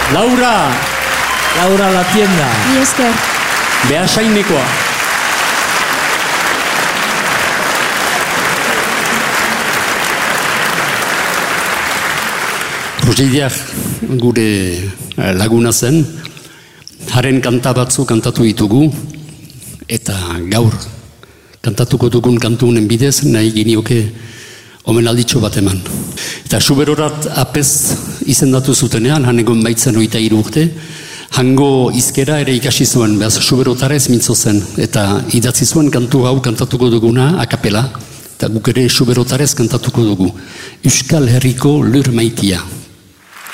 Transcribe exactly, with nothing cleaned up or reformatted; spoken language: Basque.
Laura, Laura La Tienda. Mi esker. Behasainekoa. Roseideak gure laguna zen, haren kanta batzu kantatu ditugu, eta gaur kantatuko dugun kantunen bidez nahi ginioke omenalditxo bat eman. Eta Suberorat apez izendatu zutenean, han egon baitzen oita hiru urte, hango izkera ere ikasi zuen, behaz Suberotarez mintzo zen, eta idatzi zuen kantu hau kantatuko duguna akapela, eta guk ere Suberotarez kantatuko dugu. Euskal Herriko lur maitia.